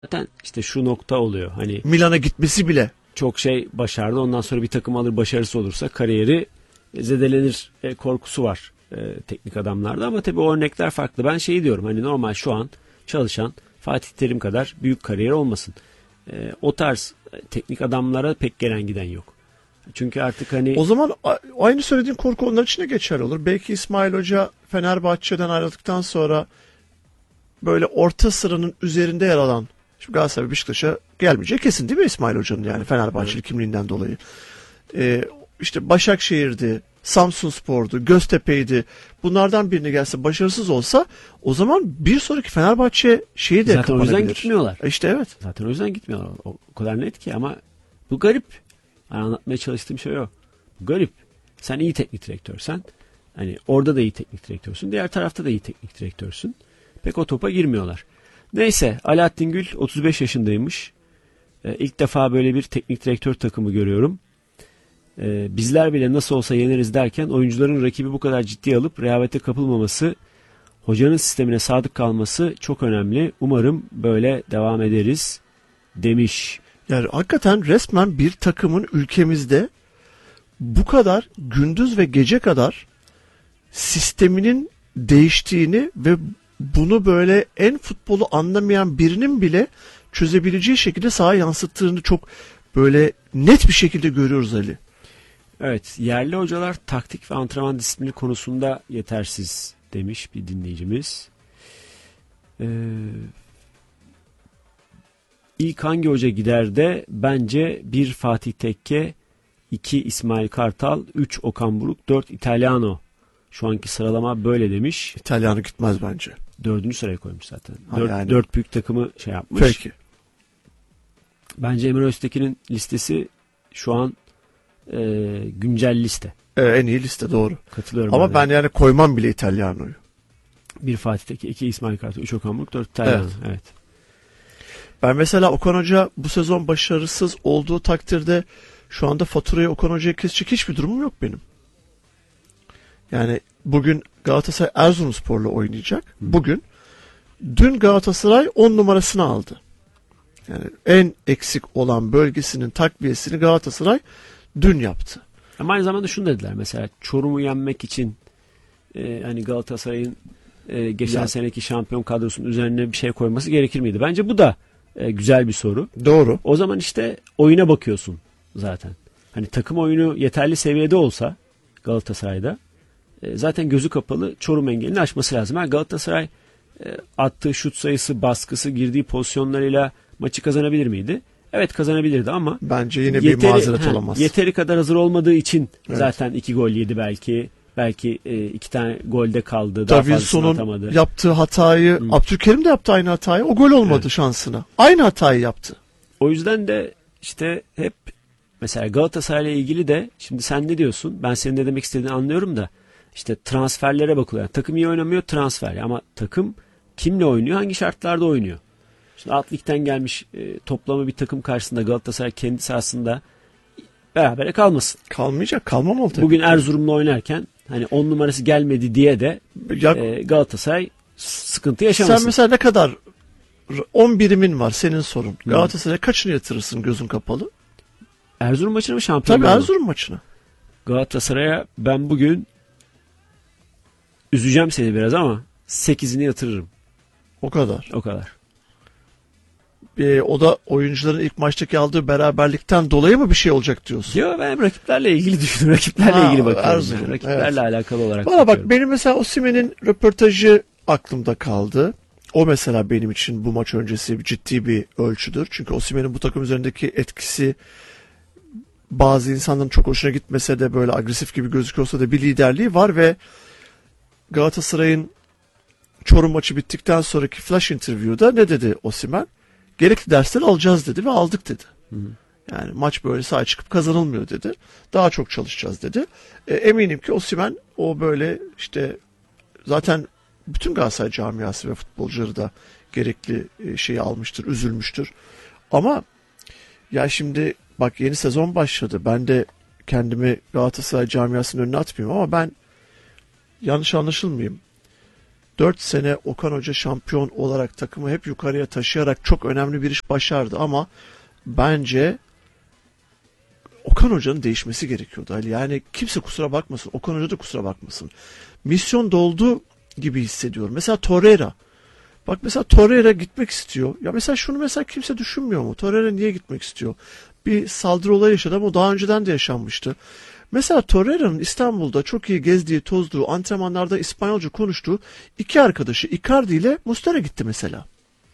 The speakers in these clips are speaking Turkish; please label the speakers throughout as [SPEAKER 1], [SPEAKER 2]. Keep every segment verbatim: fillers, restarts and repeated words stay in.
[SPEAKER 1] Zaten işte şu nokta oluyor. Hani
[SPEAKER 2] Milan'a gitmesi bile.
[SPEAKER 1] çok şey başardı. Ondan sonra bir takım alır, başarısı olursa kariyeri zedelenir e, korkusu var e, teknik adamlarda. Ama tabii o örnekler farklı. Ben şeyi diyorum, hani normal şu an çalışan Fatih Terim kadar büyük kariyer olmasın. E, o tarz e, teknik adamlara pek gelen giden yok. Çünkü artık hani...
[SPEAKER 2] O zaman a- aynı söylediğin korku onlar için de geçerli olur. Belki İsmail Hoca Fenerbahçe'den ayrıldıktan sonra böyle orta sıranın üzerinde yer alan, şimdi Galatasaray Beşiktaş'a gelmeyecek kesin değil mi İsmail Hoca'nın, yani Fenerbahçeli
[SPEAKER 1] Evet.
[SPEAKER 2] kimliğinden dolayı. Ee, işte Başakşehir'di, Samsunspor'du, Göztepe'ydi. Bunlardan birine gelse, başarısız olsa, o zaman bir sonraki Fenerbahçe şeyi de
[SPEAKER 1] Zaten o yüzden
[SPEAKER 2] kapanabilir.
[SPEAKER 1] gitmiyorlar.
[SPEAKER 2] E İşte evet.
[SPEAKER 1] Zaten o yüzden gitmiyorlar. O, o kadar net ki, ama bu garip. Yani anlatmaya çalıştığım şey o. Bu garip. Sen iyi teknik direktörsen, hani orada da iyi teknik direktörsün, diğer tarafta da iyi teknik direktörsün. Pek o topa girmiyorlar. Neyse, Alaaddin Gül otuz beş yaşındaymış. Ee, ilk defa böyle bir teknik direktör takımı görüyorum. Ee, bizler bile nasıl olsa yeneriz derken oyuncuların rakibi bu kadar ciddiye alıp rehavete kapılmaması, hocanın sistemine sadık kalması çok önemli. Umarım böyle devam ederiz demiş.
[SPEAKER 2] Yani hakikaten resmen bir takımın ülkemizde bu kadar gündüz ve gece kadar sisteminin değiştiğini ve bunu böyle en futbolu anlamayan birinin bile çözebileceği şekilde sahaya yansıttığını çok böyle net bir şekilde görüyoruz Ali.
[SPEAKER 1] Evet, yerli hocalar taktik ve antrenman disiplini konusunda yetersiz demiş bir dinleyicimiz. Ee, ilk hangi hoca gider de bence bir Fatih Tekke, iki İsmail Kartal, üç Okan Buruk, dört İtalyano. Şu anki sıralama böyle demiş.
[SPEAKER 2] İtalyanı gitmez bence.
[SPEAKER 1] Dördüncü sıraya koymuş zaten.
[SPEAKER 2] Ha,
[SPEAKER 1] Dört,
[SPEAKER 2] yani.
[SPEAKER 1] dört büyük takımı şey yapmış.
[SPEAKER 2] Peki.
[SPEAKER 1] Bence Emre Öztekin'in listesi şu an e, güncel liste.
[SPEAKER 2] Ee, en iyi liste, doğru.
[SPEAKER 1] Katılıyorum.
[SPEAKER 2] Ama ben yani koymam bile İtalyano'yu.
[SPEAKER 1] Bir Fatih Tekke, iki İsmail Kartal, üç Okan Buruk, dört İtalyano. Evet. evet.
[SPEAKER 2] Ben mesela Okan Hoca bu sezon başarısız olduğu takdirde şu anda faturayı Okan Hoca'ya kesecek hiçbir durumum yok benim. Yani bugün Galatasaray Erzurumspor'la oynayacak. Hı. Bugün dün Galatasaray on numarasını aldı. Yani en eksik olan bölgesinin takviyesini Galatasaray dün yaptı.
[SPEAKER 1] Ama aynı zamanda şunu dediler, mesela Çorum'u yenmek için e, hani Galatasaray'ın e, geçen ya. seneki şampiyon kadrosunun üzerine bir şey koyması gerekir miydi? Bence bu da e, güzel bir soru.
[SPEAKER 2] Doğru.
[SPEAKER 1] O zaman işte oyuna bakıyorsun zaten. Hani takım oyunu yeterli seviyede olsa Galatasaray'da e, zaten gözü kapalı Çorum engelini aşması lazım. Yani Galatasaray e, attığı şut sayısı, baskısı, girdiği pozisyonlarıyla maçı kazanabilir miydi? Evet, kazanabilirdi ama
[SPEAKER 2] bence yine
[SPEAKER 1] yeteri,
[SPEAKER 2] bir mazeret
[SPEAKER 1] he,
[SPEAKER 2] olamaz.
[SPEAKER 1] Yeteri kadar hazır olmadığı için
[SPEAKER 2] evet.
[SPEAKER 1] zaten iki gol yedi belki. Belki e, iki tane golde kaldı. Daha fazlasını atamadı.
[SPEAKER 2] Yaptığı hatayı, hmm. Abdülkerim de yaptı aynı hatayı. O gol olmadı evet. şansına. Aynı hatayı yaptı.
[SPEAKER 1] O yüzden de işte hep mesela Galatasaray'la ilgili de şimdi sen ne diyorsun? Ben senin ne demek istediğini anlıyorum da işte transferlere bakılıyor. Yani takım iyi oynamıyor, transfer. Ama takım kimle oynuyor? Hangi şartlarda oynuyor? Şimdi alt ligden gelmiş e, toplama bir takım karşısında Galatasaray kendi sahasında berabere kalmasın.
[SPEAKER 2] Kalmayacak, kalmamalı tabii.
[SPEAKER 1] Bugün Erzurum'la oynarken hani on numarası gelmedi diye de
[SPEAKER 2] ya,
[SPEAKER 1] e, Galatasaray sıkıntı yaşamasın.
[SPEAKER 2] Sen mesela ne kadar on birimin var senin sorun. Hmm. Galatasaray'a kaçını yatırırsın gözün kapalı?
[SPEAKER 1] Erzurum maçına mı şampiyon?
[SPEAKER 2] Tabii Erzurum maçına.
[SPEAKER 1] Galatasaray'a ben bugün üzeceğim seni biraz ama sekizini yatırırım.
[SPEAKER 2] O kadar.
[SPEAKER 1] O kadar.
[SPEAKER 2] Ee, o da oyuncuların ilk maçtaki aldığı beraberlikten dolayı mı bir şey olacak diyorsun?
[SPEAKER 1] Yok, ben rakiplerle ilgili düşünüyorum. Rakiplerle ha, ilgili bakıyorum. Erzurum, yani. Rakiplerle evet. alakalı olarak
[SPEAKER 2] Bana bakıyorum. Bak, benim mesela Osimhen'in röportajı aklımda kaldı. O mesela benim için bu maç öncesi ciddi bir ölçüdür. Çünkü Osimhen'in bu takım üzerindeki etkisi bazı insanların çok hoşuna gitmese de, böyle agresif gibi gözüküyorsa da bir liderliği var ve Galatasaray'ın Çorum maçı bittikten sonraki flash interview'da ne dedi Osimhen? Gerekli dersleri alacağız dedi ve aldık dedi. Hı hı. Yani maç böyle sahaya çıkıp kazanılmıyor dedi. Daha çok çalışacağız dedi. E, eminim ki Osimhen o böyle işte zaten bütün Galatasaray camiası ve futbolcuları da gerekli şeyi almıştır, üzülmüştür. Ama ya şimdi bak, yeni sezon başladı. Ben de kendimi Galatasaray camiasının önüne atmayayım ama ben yanlış anlaşılmayayım. dört sene Okan Hoca şampiyon olarak takımı hep yukarıya taşıyarak çok önemli bir iş başardı ama bence Okan Hoca'nın değişmesi gerekiyordu Ali. Yani kimse kusura bakmasın. Okan Hoca da kusura bakmasın. Misyon doldu gibi hissediyorum. Mesela Torreira. Bak mesela Torreira gitmek istiyor. Ya mesela şunu mesela kimse düşünmüyor mu? Torreira niye gitmek istiyor? Bir saldırı olayı yaşadı ama o daha önceden de yaşanmıştı. Mesela Torreira'nın İstanbul'da çok iyi gezdiği, tozduğu, antrenmanlarda İspanyolca konuştuğu iki arkadaşı Icardi ile Muslera gitti mesela.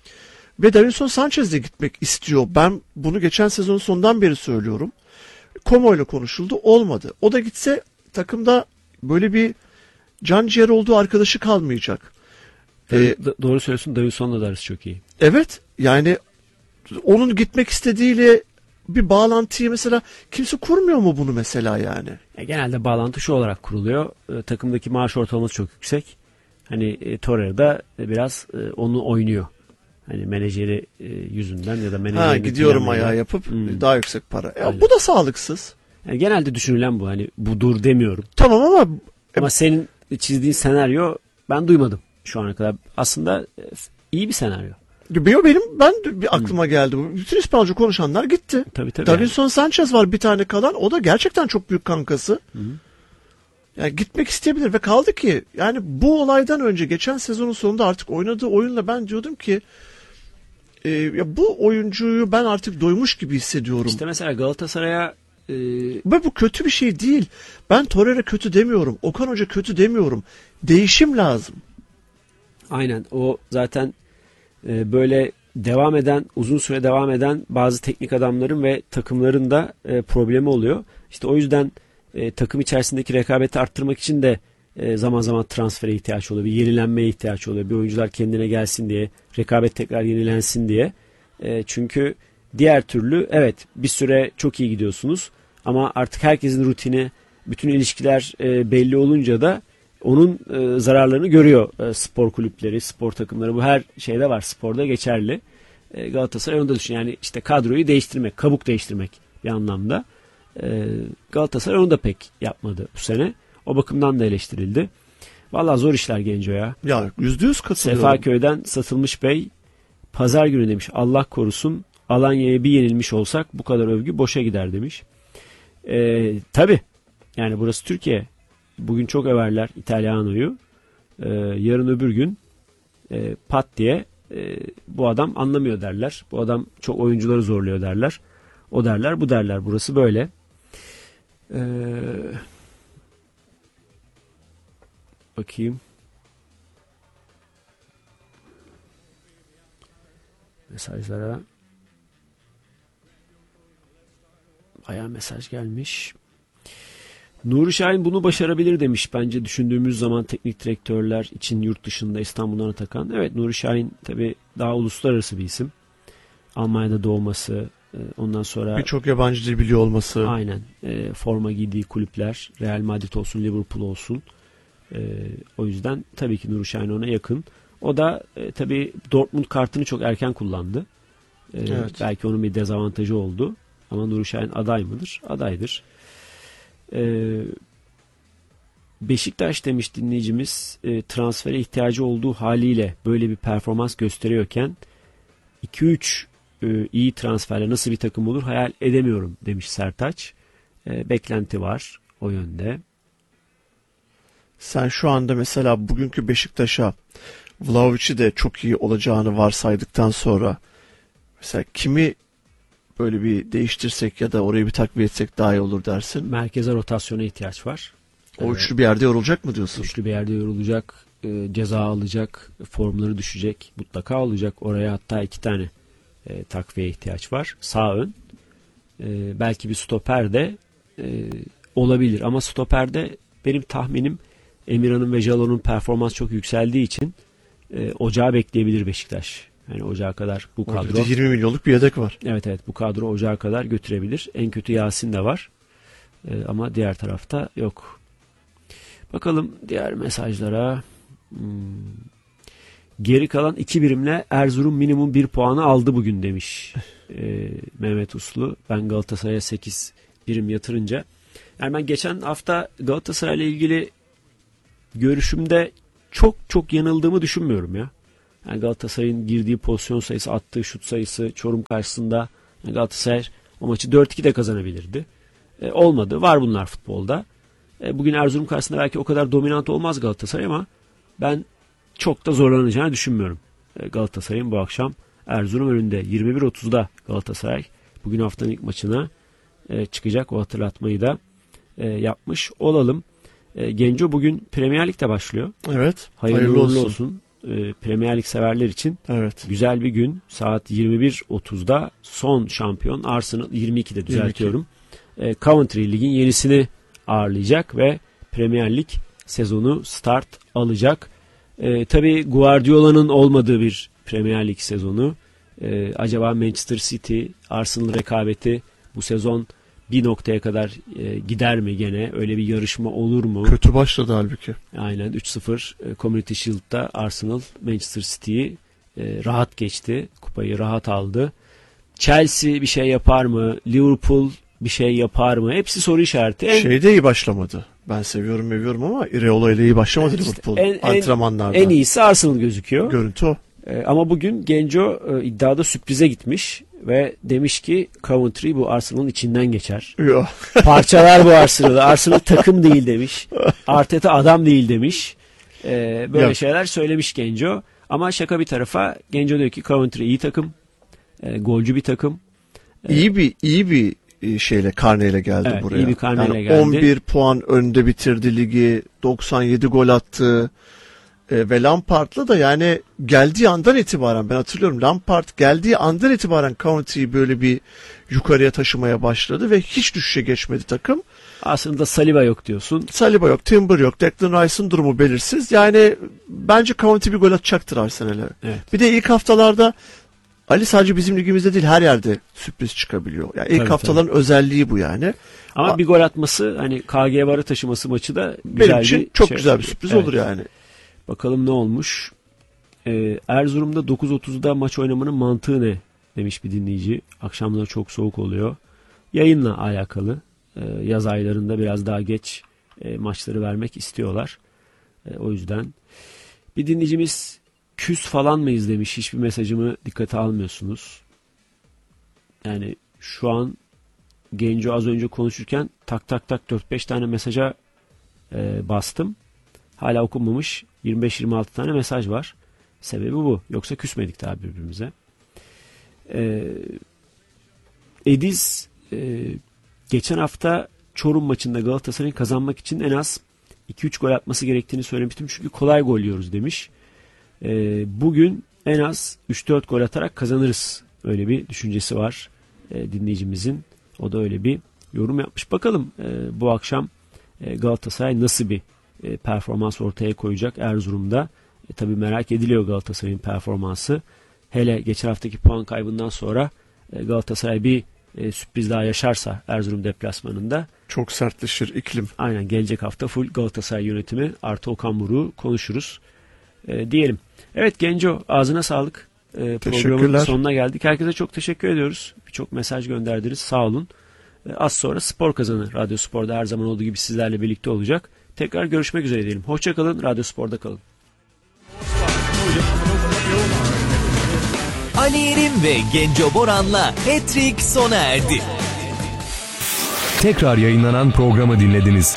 [SPEAKER 2] Ve Davinson Sanchez de gitmek istiyor. Ben bunu geçen sezonun sonundan beri söylüyorum. Como ile konuşuldu. Olmadı. O da gitse takımda böyle bir can ciğer olduğu arkadaşı kalmayacak.
[SPEAKER 1] Ee, doğru söylüyorsun. Davinson'la da arası çok iyi.
[SPEAKER 2] Evet. Yani onun gitmek istediğiyle bir bağlantıyı mesela kimse kurmuyor mu bunu mesela yani?
[SPEAKER 1] E, genelde bağlantı şu olarak kuruluyor. E, takımdaki maaş ortalaması çok yüksek. Hani e, Torreira da e, biraz e, onu oynuyor. Hani menajeri e, yüzünden ya da menajeri
[SPEAKER 2] ha, gidiyorum ayağı yapıp hmm. daha yüksek para. Ya, bu da sağlıksız.
[SPEAKER 1] Yani genelde düşünülen bu. Hani budur demiyorum.
[SPEAKER 2] Tamam ama
[SPEAKER 1] ama senin çizdiğin senaryo ben duymadım şu ana kadar. Aslında e, iyi bir senaryo.
[SPEAKER 2] Benim ben bir aklıma hmm. geldi. Bütün İspanyolca konuşanlar gitti.
[SPEAKER 1] Tabii tabii.
[SPEAKER 2] Davinson yani. Sanchez var bir tane kalan. O da gerçekten çok büyük kankası. Hmm. Yani gitmek isteyebilir ve kaldı ki yani bu olaydan önce geçen sezonun sonunda artık oynadığı oyunla ben diyordum ki e, ya bu oyuncuyu ben artık doymuş gibi hissediyorum.
[SPEAKER 1] İşte mesela Galatasaray'a e...
[SPEAKER 2] ve bu kötü bir şey değil. Ben Torreira kötü demiyorum. Okan Hoca kötü demiyorum. Değişim lazım.
[SPEAKER 1] Aynen. O zaten e, böyle devam eden, uzun süre devam eden bazı teknik adamların ve takımların da e, problemi oluyor. İşte o yüzden e, takım içerisindeki rekabeti arttırmak için de e, zaman zaman transfere ihtiyaç oluyor. Bir yenilenmeye ihtiyaç oluyor. Bir oyuncular kendine gelsin diye, rekabet tekrar yenilensin diye. E, çünkü diğer türlü evet bir süre çok iyi gidiyorsunuz ama artık herkesin rutini, bütün ilişkiler e, belli olunca da onun e, zararlarını görüyor e, spor kulüpleri, spor takımları. Bu her şeyde var. Sporda geçerli. E, Galatasaray onu da düşün. Yani işte kadroyu değiştirmek, kabuk değiştirmek bir anlamda. E, Galatasaray onu da pek yapmadı bu sene. O bakımdan da eleştirildi. Vallahi zor işler Genco ya.
[SPEAKER 2] Ya yüzde yüz katılıyorum.
[SPEAKER 1] Sefaköy'den Satılmış Bey pazar günü demiş. Allah korusun Alanya'ya bir yenilmiş olsak bu kadar övgü boşa gider demiş. E, tabii. Yani burası Türkiye. Bugün çok överler İtalyano'yu. Ee, yarın öbür gün e, pat diye e, bu adam anlamıyor derler. Bu adam çok oyuncuları zorluyor derler. O derler, bu derler. Burası böyle. Ee, bakayım. Mesajlara bayağı mesaj gelmiş. Nuri Şahin bunu başarabilir demiş. Bence düşündüğümüz zaman teknik direktörler için yurt dışında İstanbul'dan atakan. Evet, Nuri Şahin tabii daha uluslararası bir isim. Almanya'da doğması, ondan sonra
[SPEAKER 2] birçok yabancı dil biliyor olması.
[SPEAKER 1] Aynen. E, forma giydiği kulüpler, Real Madrid olsun, Liverpool olsun. E, o yüzden tabii ki Nuri Şahin ona yakın. O da e, tabii Dortmund kartını çok erken kullandı. E,
[SPEAKER 2] evet.
[SPEAKER 1] Belki onun bir dezavantajı oldu. Ama Nuri Şahin aday mıdır? Adaydır. Ee, Beşiktaş demiş dinleyicimiz, e, transfere ihtiyacı olduğu haliyle böyle bir performans gösteriyorken iki üç e, iyi transferle nasıl bir takım olur hayal edemiyorum demiş Sertaç. E, beklenti var o yönde.
[SPEAKER 2] Sen şu anda mesela bugünkü Beşiktaş'a Vlahovic'i de çok iyi olacağını varsaydıktan sonra mesela kimi böyle bir değiştirsek ya da orayı bir takviye etsek daha iyi olur dersin?
[SPEAKER 1] Merkeze rotasyona ihtiyaç var.
[SPEAKER 2] O üçlü ee, bir yerde yorulacak mı diyorsun?
[SPEAKER 1] Üçlü bir yerde yorulacak, e, ceza alacak, formları düşecek. Mutlaka olacak. Oraya hatta iki tane e, takviye ihtiyaç var. Sağ ön. E, belki bir stoper de e, olabilir. Ama stoperde benim tahminim Emirhan'ın ve Jalon'un performans çok yükseldiği için e, ocağı bekleyebilir Beşiktaş. Yani ocağa kadar bu kadro.
[SPEAKER 2] Orada yirmi milyonluk bir yedek var.
[SPEAKER 1] Evet evet, bu kadro ocağa kadar götürebilir. En kötü Yasin de var. Ee, ama diğer tarafta yok. Bakalım diğer mesajlara. Hmm. Geri kalan iki birimle Erzurum minimum bir puanı aldı bugün demiş ee, Mehmet Uslu. Ben Galatasaray'a sekiz birim yatırınca. Yani ben geçen hafta Galatasaray ile ilgili görüşümde çok çok yanıldığımı düşünmüyorum ya. Yani Galatasaray'ın girdiği pozisyon sayısı, attığı şut sayısı Çorum karşısında, yani Galatasaray o maçı dört iki de kazanabilirdi. E, olmadı. Var bunlar futbolda. E, bugün Erzurum karşısında belki o kadar dominant olmaz Galatasaray ama ben çok da zorlanacağını düşünmüyorum. E, Galatasaray'ın bu akşam Erzurum önünde yirmi bir otuzda Galatasaray bugün haftanın ilk maçına e, çıkacak. O hatırlatmayı da e, yapmış olalım. E, Genco bugün Premier Lig'de başlıyor.
[SPEAKER 2] Evet.
[SPEAKER 1] Hayırlı,
[SPEAKER 2] hayırlı
[SPEAKER 1] uğurlu
[SPEAKER 2] olsun.
[SPEAKER 1] olsun. E, Premier Lig severler için
[SPEAKER 2] Evet.
[SPEAKER 1] güzel bir gün. Saat yirmi bir otuzda son şampiyon Arsenal, yirmi ikide düzeltiyorum. E, Coventry Lig'in yenisini ağırlayacak ve Premier Lig sezonu start alacak. E, tabii Guardiola'nın olmadığı bir Premier Lig sezonu. E, acaba Manchester City, Arsenal rekabeti bu sezon bir noktaya kadar e, gider mi gene? Öyle bir yarışma olur mu?
[SPEAKER 2] Kötü başladı halbuki.
[SPEAKER 1] Aynen üç sıfır e, Community Shield'da Arsenal Manchester City'yi e, rahat geçti. Kupayı rahat aldı. Chelsea bir şey yapar mı? Liverpool bir şey yapar mı? Hepsi soru işareti. En,
[SPEAKER 2] Şeyde iyi başlamadı. Ben seviyorum seviyorum ama Ireola ile iyi başlamadı
[SPEAKER 1] işte
[SPEAKER 2] Liverpool
[SPEAKER 1] en,
[SPEAKER 2] antrenmanlarda.
[SPEAKER 1] En iyisi Arsenal gözüküyor.
[SPEAKER 2] Görüntü o.
[SPEAKER 1] E, ama bugün Genco e, iddiada sürprize gitmiş ve demiş ki Coventry bu Arsenal'ın içinden geçer.
[SPEAKER 2] Yo.
[SPEAKER 1] Parçalar bu Arsenal'ı. Arsenal takım değil demiş. Arteta adam değil demiş. E, böyle
[SPEAKER 2] Yok.
[SPEAKER 1] şeyler söylemiş Genco. Ama şaka bir tarafa Genco diyor ki Coventry iyi takım. E, golcü bir takım.
[SPEAKER 2] İyi bir iyi bir şeyle karneyle geldi
[SPEAKER 1] Evet,
[SPEAKER 2] buraya.
[SPEAKER 1] iyi bir karneyle
[SPEAKER 2] yani
[SPEAKER 1] geldi.
[SPEAKER 2] on bir puan önde bitirdi ligi. doksan yedi gol attı. E, ve Lampard'la da yani geldiği andan itibaren ben hatırlıyorum Lampard geldiği andan itibaren Coventry'yi böyle bir yukarıya taşımaya başladı ve hiç düşüşe geçmedi takım.
[SPEAKER 1] Aslında Saliba yok diyorsun.
[SPEAKER 2] Saliba yok, Timber yok, Declan Rice'ın durumu belirsiz. Yani bence Coventry bir gol atacaktır Arsenal'e.
[SPEAKER 1] Evet.
[SPEAKER 2] Bir de ilk haftalarda Ali sadece bizim ligimizde değil her yerde sürpriz çıkabiliyor. Yani ilk
[SPEAKER 1] Tabii,
[SPEAKER 2] haftaların
[SPEAKER 1] tabii.
[SPEAKER 2] özelliği bu yani.
[SPEAKER 1] Ama
[SPEAKER 2] A-
[SPEAKER 1] bir gol atması hani K G Var'a taşıması maçı da güzel
[SPEAKER 2] Benim için
[SPEAKER 1] bir
[SPEAKER 2] çok
[SPEAKER 1] şey.
[SPEAKER 2] güzel bir sürpriz
[SPEAKER 1] Evet.
[SPEAKER 2] olur yani.
[SPEAKER 1] Bakalım ne olmuş. Ee, Erzurum'da dokuz otuzda maç oynamanın mantığı ne demiş bir dinleyici. Akşamları çok soğuk oluyor. Yayınla alakalı. Ee, yaz aylarında biraz daha geç e, maçları vermek istiyorlar. E, o yüzden. Bir dinleyicimiz küs falan mıyız demiş. Hiçbir mesajımı dikkate almıyorsunuz. Yani şu an Genco az önce konuşurken tak tak tak dört beş tane mesaja e, bastım. Hala okunmamış yirmi beş yirmi altı tane mesaj var. Sebebi bu. Yoksa küsmedik daha birbirimize. Ee, Ediz e, geçen hafta Çorum maçında Galatasaray'ın kazanmak için en az iki üç gol atması gerektiğini söylemiştim. Çünkü kolay gol yiyoruz demiş. Ee, bugün en az üç dört gol atarak kazanırız. Öyle bir düşüncesi var e, dinleyicimizin. O da öyle bir yorum yapmış. Bakalım e, bu akşam e, Galatasaray nasıl bir e, performans ortaya koyacak Erzurum'da. E, tabii merak ediliyor Galatasaray'ın performansı. Hele geçen haftaki puan kaybından sonra e, Galatasaray bir e, sürpriz daha yaşarsa Erzurum deplasmanında.
[SPEAKER 2] Çok sertleşir iklim.
[SPEAKER 1] Aynen gelecek hafta full Galatasaray yönetimi artı Okan Buruk'u konuşuruz. E, diyelim. Evet Genco ağzına sağlık. E, programın sonuna geldik. Herkese çok teşekkür ediyoruz. Birçok mesaj gönderdiniz. Sağ olun. E, az sonra Spor Kazanı Radyo Spor'da her zaman olduğu gibi sizlerle birlikte olacak. Tekrar görüşmek üzere diyelim. Hoşçakalın. Radyo Spor'da kalın.
[SPEAKER 3] Ali Yerim ve Genco Boran'la Hat-Trick sona erdi.
[SPEAKER 4] Tekrar yayınlanan programı dinlediniz.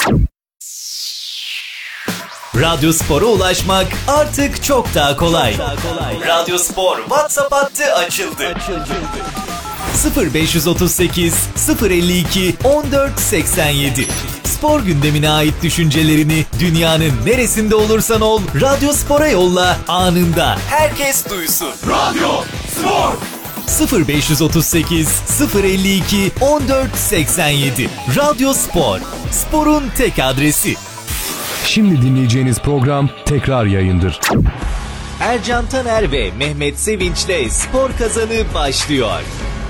[SPEAKER 3] Radyo Spor'a ulaşmak artık çok daha kolay. Radyo Spor WhatsApp hattı açıldı. sıfır beş otuz sekiz sıfır elli iki on dört seksen yedi. Spor gündemine ait düşüncelerini dünyanın neresinde olursan ol Radyo Spor'a yolla, anında herkes duysun. Radyo Spor sıfır beş otuz sekiz sıfır elli iki on dört seksen yedi. Radyo Spor, sporun tek adresi.
[SPEAKER 4] Şimdi dinleyeceğiniz program tekrar yayındır.
[SPEAKER 3] Ercan Taner ve Mehmet Sevinç'le Spor Kazanı başlıyor.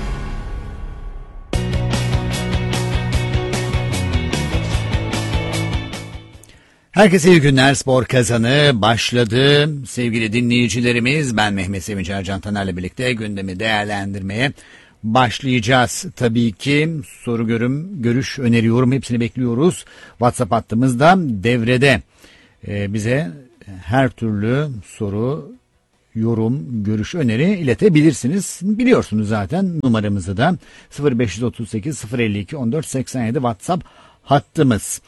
[SPEAKER 5] Herkese iyi günler. Spor Kazanı başladı. Sevgili dinleyicilerimiz, ben Mehmet Sevinç, Ercan Taner'le birlikte gündemi değerlendirmeye başlayacağız. Tabii ki soru, görüm, görüş, öneri, yorum hepsini bekliyoruz. WhatsApp hattımızda devrede. Ee, bize her türlü soru, yorum, görüş, öneri iletebilirsiniz. Biliyorsunuz zaten numaramızı da sıfır beş otuz sekiz sıfır elli iki on dört seksen yedi WhatsApp hattımız.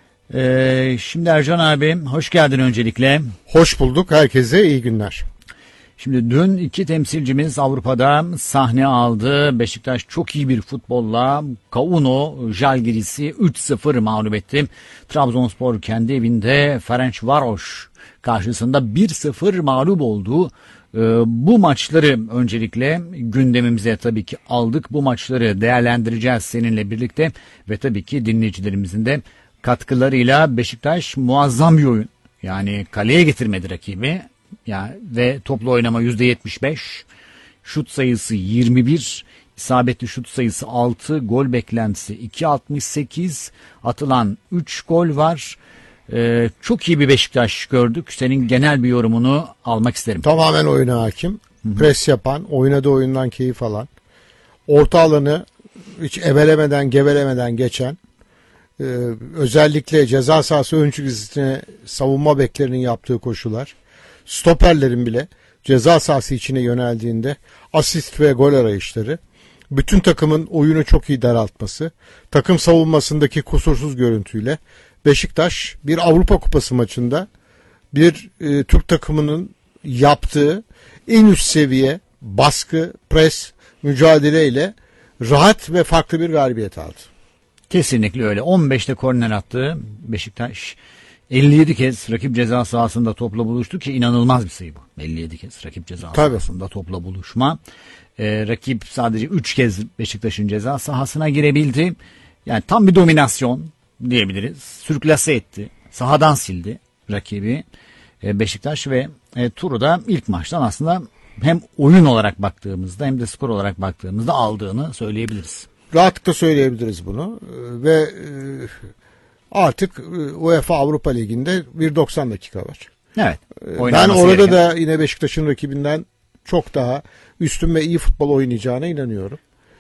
[SPEAKER 5] Ee, şimdi Ercan abi hoş geldin öncelikle.
[SPEAKER 6] Hoş bulduk. Herkese iyi günler.
[SPEAKER 5] Şimdi dün iki temsilcimiz Avrupa'da sahne aldı. Beşiktaş çok iyi bir futbolla Kauno Žalgiris'i üç sıfır mağlup etti. Trabzonspor kendi evinde Ferencvaros karşısında bir sıfır mağlup oldu. Ee, bu maçları öncelikle gündemimize tabii ki aldık. Bu maçları değerlendireceğiz seninle birlikte ve tabii ki dinleyicilerimizin de katkılarıyla. Beşiktaş muazzam bir oyun. Yani kaleye getirmedi rakibi. Ya ve toplu oynama yüzde yetmiş beş, şut sayısı yirmi bir, isabetli şut sayısı altı, gol beklentisi iki altmış sekiz, atılan üç gol var. Ee, çok iyi bir Beşiktaş gördük. Senin genel bir yorumunu almak isterim.
[SPEAKER 6] Tamamen oyuna hakim. Hı-hı. Pres yapan, oynadığı oyundan keyif alan, orta alanı hiç evelemeden, gevelemeden geçen, e, özellikle ceza sahası ön çizgisine savunma beklerinin yaptığı koşular, stoperlerin bile ceza sahası içine yöneldiğinde asist ve gol arayışları, bütün takımın oyunu çok iyi daraltması, takım savunmasındaki kusursuz görüntüyle Beşiktaş bir Avrupa Kupası maçında bir e, Türk takımının yaptığı en üst seviye baskı, pres, mücadeleyle rahat ve farklı bir galibiyet aldı.
[SPEAKER 5] Kesinlikle öyle. on beşte korner attı Beşiktaş. elli yedi kez rakip ceza sahasında topla buluştu ki inanılmaz bir sayı bu. elli yedi kez rakip ceza
[SPEAKER 6] Tabii.
[SPEAKER 5] sahasında topla buluşma. Ee, rakip sadece üç kez Beşiktaş'ın ceza sahasına girebildi. Yani tam bir dominasyon diyebiliriz. Sürklase etti. Sahadan sildi rakibi ee, Beşiktaş ve e, turu da ilk maçtan aslında hem oyun olarak baktığımızda hem de skor olarak baktığımızda aldığını söyleyebiliriz.
[SPEAKER 6] Rahatlıkla söyleyebiliriz bunu ee, ve e, artık UEFA Avrupa Ligi'nde bir doksan dakika var.
[SPEAKER 5] Evet.
[SPEAKER 6] Ben orada gereken. da yine Beşiktaş'ın rakibinden çok daha üstün ve iyi futbol oynayacağına inanıyorum.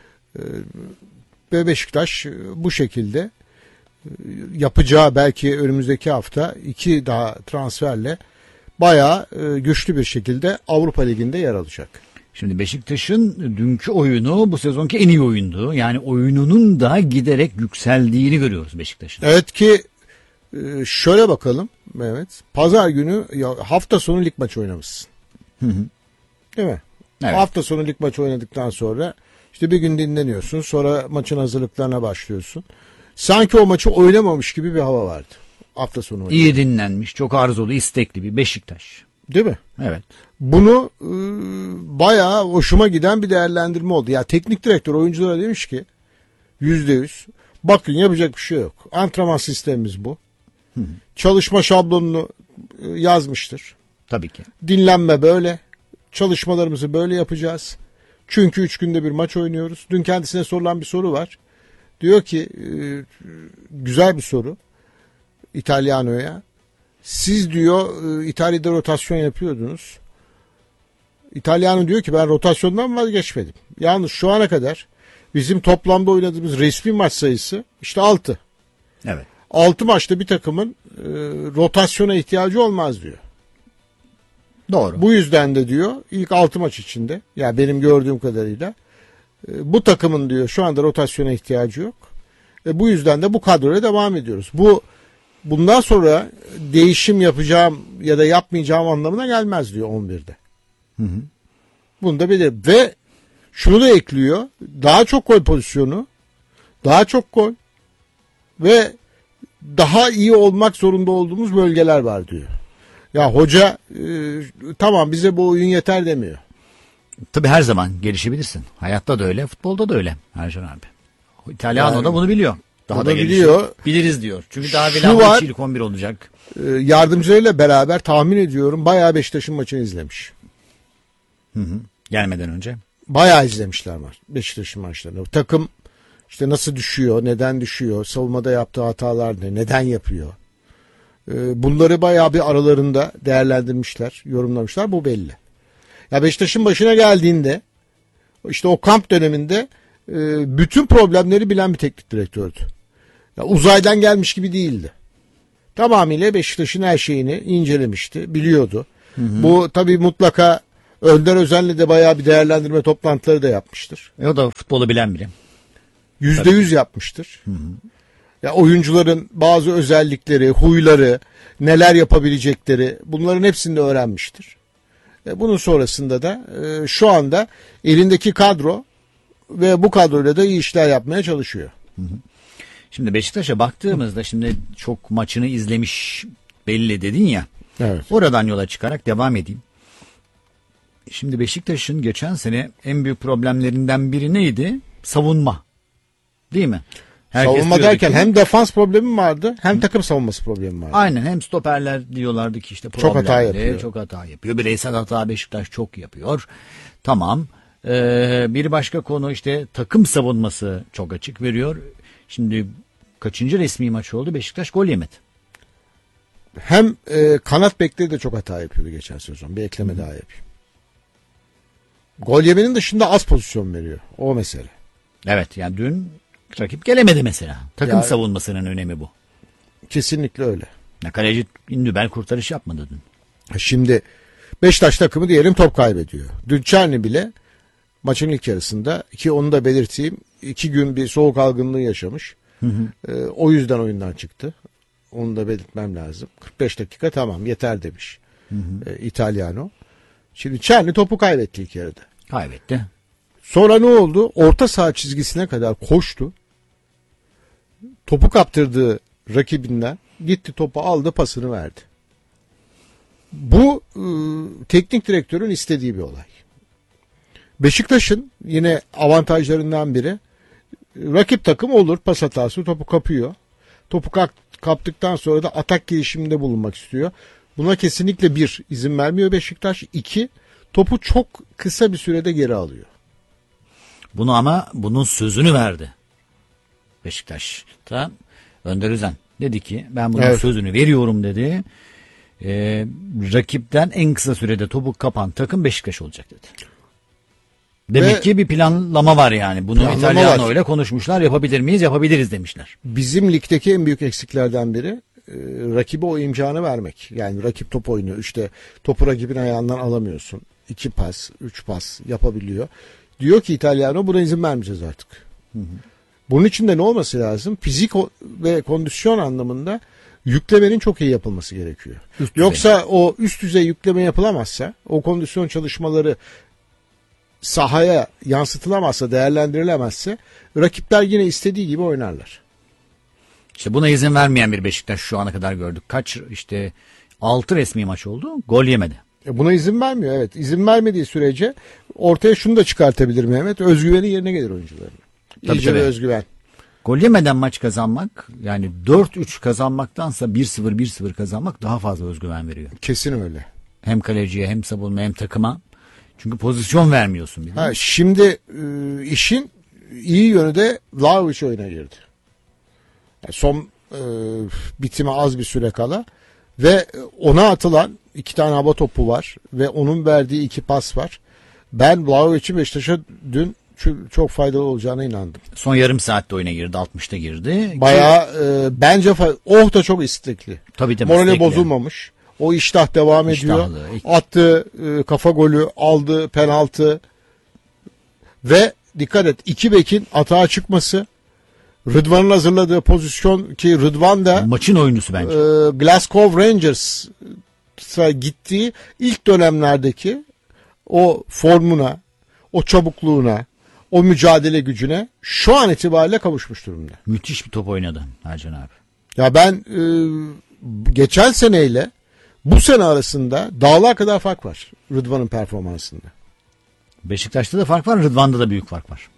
[SPEAKER 6] Ve Beşiktaş bu şekilde yapacağı belki önümüzdeki hafta iki daha transferle bayağı güçlü bir şekilde Avrupa Ligi'nde yer alacak.
[SPEAKER 5] Şimdi Beşiktaş'ın dünkü oyunu bu sezonki en iyi oyundu. Yani oyununun da giderek yükseldiğini görüyoruz Beşiktaş'ın.
[SPEAKER 6] Evet ki şöyle bakalım Mehmet. Pazar günü ya hafta sonu lig maçı oynamışsın.
[SPEAKER 5] Hı hı.
[SPEAKER 6] Değil mi?
[SPEAKER 5] Evet.
[SPEAKER 6] Hafta sonu lig maçı oynadıktan sonra işte bir gün dinleniyorsun. Sonra maçın hazırlıklarına başlıyorsun. Sanki o maçı oynamamış gibi bir hava vardı. Hafta sonu oynadı.
[SPEAKER 5] İyi dinlenmiş, çok arzulu, istekli bir Beşiktaş.
[SPEAKER 6] Değil mi?
[SPEAKER 5] Evet.
[SPEAKER 6] Bunu e, bayağı hoşuma giden bir değerlendirme oldu. Ya teknik direktör oyunculara demiş ki yüzde yüz bakın yapacak bir şey yok. Antrenman sistemimiz bu.
[SPEAKER 5] Hı.
[SPEAKER 6] Çalışma şablonunu e, yazmıştır.
[SPEAKER 5] Tabii ki.
[SPEAKER 6] Dinlenme böyle. Çalışmalarımızı böyle yapacağız. Çünkü üç günde bir maç oynuyoruz. Dün kendisine sorulan bir soru var. Diyor ki e, güzel bir soru İtalyano'ya. Siz diyor e, İtalya'da rotasyon yapıyordunuz. İtalyano diyor ki ben rotasyondan vazgeçmedim. Yalnız şu ana kadar bizim toplamda oynadığımız resmi maç sayısı işte altı.
[SPEAKER 5] Evet.
[SPEAKER 6] altı maçta bir takımın e, rotasyona ihtiyacı olmaz diyor.
[SPEAKER 5] Doğru.
[SPEAKER 6] Bu yüzden de diyor ilk altı maç içinde yani benim gördüğüm kadarıyla e, bu takımın diyor şu anda rotasyona ihtiyacı yok. E, bu yüzden de bu kadroya devam ediyoruz. Bu bundan sonra değişim yapacağım ya da yapmayacağım anlamına gelmez diyor on birde.
[SPEAKER 5] Hı hı.
[SPEAKER 6] Bunu da bilir. Ve şunu da ekliyor. Daha çok gol pozisyonu, daha çok gol ve daha iyi olmak zorunda olduğumuz bölgeler var diyor. Ya hoca e, tamam bize bu oyun yeter demiyor.
[SPEAKER 5] Tabii her zaman gelişebilirsin. Hayatta da öyle, futbolda da öyle Ercan abi. İtalyano yani, da bunu biliyor. Daha da
[SPEAKER 6] biliyor.
[SPEAKER 5] Biliriz diyor. Çünkü daha
[SPEAKER 6] Şu
[SPEAKER 5] bir ilk on bir olacak.
[SPEAKER 6] E, yardımcılarıyla beraber tahmin ediyorum bayağı Beşiktaş'ın maçını izlemiş.
[SPEAKER 5] Hı hı. Gelmeden önce.
[SPEAKER 6] Bayağı izlemişler var Beşiktaş'ın maçlarını. Takım işte nasıl düşüyor, neden düşüyor, savunmada yaptığı hatalar ne, neden yapıyor. Bunları bayağı bir aralarında değerlendirmişler, yorumlamışlar. Bu belli. Ya Beşiktaş'ın başına geldiğinde işte o kamp döneminde bütün problemleri bilen bir teknik direktördü. Ya uzaydan gelmiş gibi değildi. tamamıyla Beşiktaş'ın her şeyini incelemişti, biliyordu. Hı hı. Bu tabii mutlaka Önder Özen'le de bayağı bir değerlendirme toplantıları da yapmıştır.
[SPEAKER 5] E o da futbolu bilen biri.
[SPEAKER 6] Yüzde yüz yapmıştır. Hı hı. Ya oyuncuların bazı özellikleri, huyları, neler yapabilecekleri, bunların hepsini de öğrenmiştir. E bunun sonrasında da e, şu anda elindeki kadro ve bu kadroyla da iyi işler yapmaya çalışıyor.
[SPEAKER 5] Hı hı. Şimdi Beşiktaş'a baktığımızda şimdi çok maçını izlemiş belli dedin ya.
[SPEAKER 6] Evet.
[SPEAKER 5] Oradan yola çıkarak devam edeyim. Şimdi Beşiktaş'ın geçen sene en büyük problemlerinden biri neydi? Savunma. Değil mi? Herkes
[SPEAKER 6] savunma derken
[SPEAKER 5] ki,
[SPEAKER 6] hem defans problemi vardı hem takım savunması problemi vardı.
[SPEAKER 5] Aynen, hem stoperler diyorlardı ki işte
[SPEAKER 6] çok hata yapıyor.
[SPEAKER 5] Çok hata yapıyor. Bireysel hata Beşiktaş çok yapıyor. Tamam. Ee, bir başka konu işte takım savunması çok açık veriyor. Şimdi kaçıncı resmi maç oldu? Beşiktaş gol yemedi.
[SPEAKER 6] Hem e, kanat bekleri de çok hata yapıyordu geçen sezon. Bir ekleme Hı. daha yapayım. Gol yemenin dışında az pozisyon veriyor. O mesele.
[SPEAKER 5] Evet, yani dün rakip gelemedi mesela. Takım
[SPEAKER 6] ya,
[SPEAKER 5] savunmasının önemi bu.
[SPEAKER 6] Kesinlikle öyle.
[SPEAKER 5] Ya kaleci indübel kurtarış yapmadı dün.
[SPEAKER 6] Şimdi Beşiktaş takımı diyelim top kaybediyor. Dün Çerni bile maçın ilk yarısında, ki onu da belirteyim, iki gün bir soğuk algınlığı yaşamış. Hı hı. E, o yüzden oyundan çıktı. Onu da belirtmem lazım. kırk beş dakika tamam yeter demiş hı hı. E, İtalyano. Şimdi Çerni topu kaybetti ilk yarıda.
[SPEAKER 5] Kaybetti.
[SPEAKER 6] Sonra ne oldu? Orta saha çizgisine kadar koştu. Topu kaptırdığı rakibinden gitti, topu aldı, pasını verdi. Bu e, teknik direktörün istediği bir olay. Beşiktaş'ın yine avantajlarından biri, rakip takım olur pas hatası, topu kapıyor. Topu kaptıktan sonra da atak girişiminde bulunmak istiyor. Buna kesinlikle bir, izin vermiyor Beşiktaş. İki, topu çok kısa bir sürede geri alıyor.
[SPEAKER 5] Bunu ama bunun sözünü verdi Beşiktaş'ta Önder Özen. Dedi ki ben bunun evet. sözünü veriyorum dedi. Ee, rakipten en kısa sürede topu kapan takım Beşiktaş olacak dedi. Demek Ve ki bir planlama var yani. Bunu İtalyano ile konuşmuşlar. Yapabilir miyiz? Yapabiliriz demişler.
[SPEAKER 6] Bizim ligdeki en büyük eksiklerden biri e, rakibe o imkanı vermek. Yani rakip top oynuyor. İşte topu rakibin ayağından alamıyorsun. İki pas, üç pas yapabiliyor. Diyor ki İtalyano, buna izin vermeyeceğiz artık. Hı hı. Bunun için de ne olması lazım? Fizik ve kondisyon anlamında yüklemenin çok iyi yapılması gerekiyor. Üst Yoksa düzey. o üst düzey yükleme yapılamazsa, o kondisyon çalışmaları sahaya yansıtılamazsa, değerlendirilemezse rakipler yine istediği gibi oynarlar.
[SPEAKER 5] İşte buna izin vermeyen bir Beşiktaş şu ana kadar gördük. Kaç işte altı resmi maç oldu, gol yemedi.
[SPEAKER 6] E buna izin vermiyor, evet. İzin vermediği sürece ortaya şunu da çıkartabilir Mehmet. Özgüveni yerine gelir oyuncuların. İyice bir özgüven.
[SPEAKER 5] Gol yemeden maç kazanmak, yani dört üç kazanmaktansa bir sıfır bir sıfır kazanmak daha fazla özgüven veriyor.
[SPEAKER 6] Kesin öyle.
[SPEAKER 5] Hem kaleciye hem savunma hem takıma. Çünkü pozisyon vermiyorsun.
[SPEAKER 6] Ha, şimdi e, işin iyi yönü de Vlahovic oyuna girdi. Yani son e, bitime az bir süre kala ve ona atılan iki tane hava topu var ve onun verdiği iki pas var. Ben Vlahovic'in Beşiktaş'a dün çok faydalı olacağına inandım.
[SPEAKER 5] Son yarım saatte oyuna girdi, altmışta girdi.
[SPEAKER 6] Bayağı e, bence fa- oh da çok istekli.
[SPEAKER 5] Tabii de
[SPEAKER 6] morali bozulmamış. O iştah devam ediyor. İştahlı. Attı e, kafa golü, aldı penaltı ve dikkat et, iki bekin atağa çıkması, Rıdvan'ın hazırladığı pozisyon, ki Rıdvan da
[SPEAKER 5] maçın oyuncusu bence.
[SPEAKER 6] E, Glasgow Rangers'a gittiği ilk dönemlerdeki o formuna, o çabukluğuna, o mücadele gücüne şu an itibariyle kavuşmuş durumda.
[SPEAKER 5] Müthiş bir top oynadı Ercan abi.
[SPEAKER 6] Ya ben e, geçen seneyle bu sene arasında dağlar kadar fark var Rıdvan'ın performansında.
[SPEAKER 5] Beşiktaş'ta da fark var, Rıdvan'da da büyük fark var.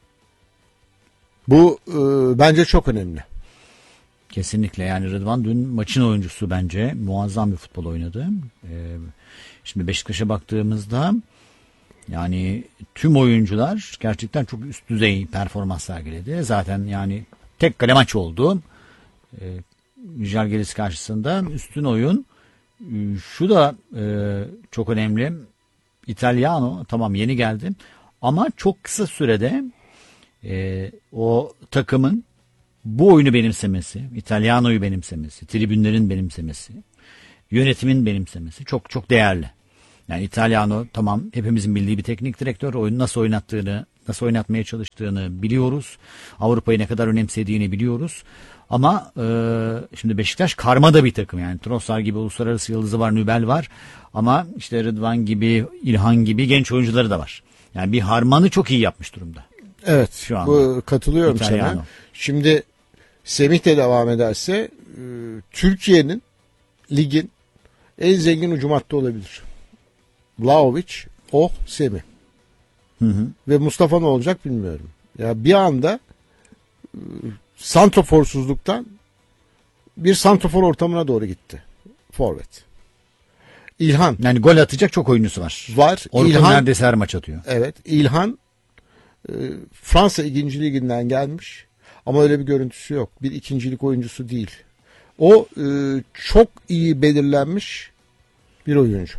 [SPEAKER 6] Bu e, bence çok önemli.
[SPEAKER 5] Kesinlikle, yani Rıdvan dün maçın oyuncusu bence. Muazzam bir futbol oynadı. Ee, şimdi Beşiktaş'a baktığımızda yani tüm oyuncular gerçekten çok üst düzey performans sergiledi. Zaten yani tek kale maç oldu. Ee, Žalgiris karşısında üstün oyun. Şu da e, çok önemli. İtalyano tamam yeni geldi ama çok kısa sürede e, o takımın bu oyunu benimsemesi, İtalyano'yu benimsemesi, tribünlerin benimsemesi, yönetimin benimsemesi çok çok değerli. Yani İtalyano tamam hepimizin bildiği bir teknik direktör, oyunu nasıl oynattığını, nasıl oynatmaya çalıştığını biliyoruz. Avrupa'yı ne kadar önemsediğini biliyoruz. Ama e, şimdi Beşiktaş karma da bir takım, yani Trossard gibi uluslararası yıldızı var, Nübel var. Ama işte Rıdvan gibi, İlhan gibi genç oyuncuları da var. Yani bir harmanı çok iyi yapmış durumda.
[SPEAKER 6] Evet,
[SPEAKER 5] Şu anda.
[SPEAKER 6] bu katılıyorum
[SPEAKER 5] İtalyano.
[SPEAKER 6] sana. Şimdi Semih de devam ederse e, Türkiye'nin ligin en zengin hücum hattı olabilir. Vlahovic, Oh, Semih.
[SPEAKER 5] Hı hı.
[SPEAKER 6] Ve Mustafa ne olacak bilmiyorum. Ya bir anda e, santroforsuzluktan bir santrofor ortamına doğru gitti. Forvet. İlhan
[SPEAKER 5] Yani gol atacak çok oyuncusu var.
[SPEAKER 6] var.
[SPEAKER 5] Orkun
[SPEAKER 6] İlhan
[SPEAKER 5] neredeyse her maç atıyor.
[SPEAKER 6] evet, İlhan e, Fransa ikinci liginden gelmiş ama öyle bir görüntüsü yok. Bir ikincilik oyuncusu değil. O e, çok iyi belirlenmiş bir oyuncu.